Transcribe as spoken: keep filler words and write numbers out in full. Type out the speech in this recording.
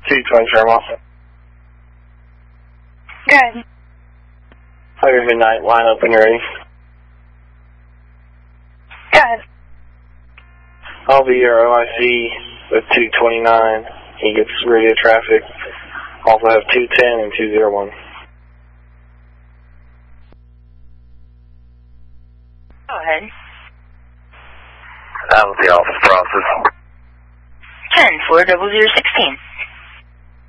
two twenty Fairmont. Good. Have your midnight line open and ready. Good. I'll be your O I C with two twenty-nine. He gets radio traffic. Also have two ten and two oh one. Go ahead. That was the office process. ten four double zero sixteen.